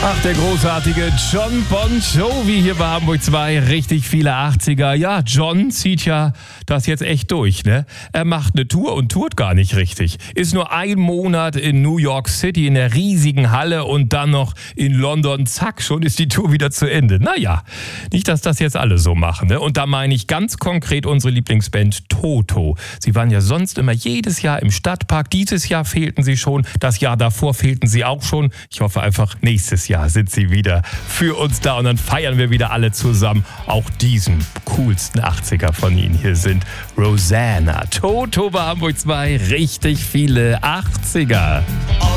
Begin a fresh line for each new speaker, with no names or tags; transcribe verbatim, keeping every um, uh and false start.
Ach, der großartige Jon Bon Jovi hier bei Hamburg zwei. Richtig viele achtziger. Ja, John zieht ja das jetzt echt durch, ne? Er macht eine Tour und tourt gar nicht richtig. Ist nur ein Monat in New York City in der riesigen Halle und dann noch in London. Zack, schon ist die Tour wieder zu Ende. Naja, nicht, dass das jetzt alle so machen, ne? Und da meine ich ganz konkret unsere Lieblingsband Toto. Sie waren ja sonst immer jedes Jahr im Stadtpark. Dieses Jahr fehlten sie schon. Das Jahr davor fehlten sie auch schon. Ich hoffe einfach, nächstes Jahr sind sie wieder für uns da und dann feiern wir wieder alle zusammen. Auch diesen coolsten achtziger von ihnen. Hier sind Rosanna, Toto bei Hamburg zwei, richtig viele achtziger.